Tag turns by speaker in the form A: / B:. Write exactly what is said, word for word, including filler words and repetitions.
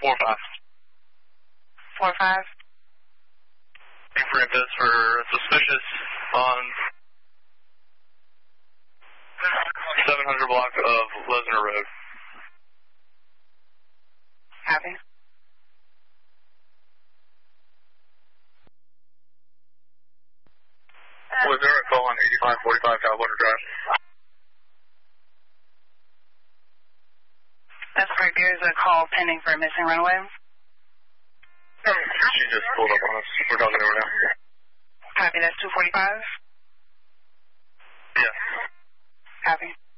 A: four five.
B: four five.
A: For instance, for suspicious on seven hundred block of Lesnar Road.
B: Copy.
A: Was there a call on eighty-five forty-five California Drive?
B: That's correct. There is a call pending for a missing runaway.
A: She just pulled up on us. We're talking to her now.
B: Copy. That's two forty-five.
A: Yes.
B: Copy.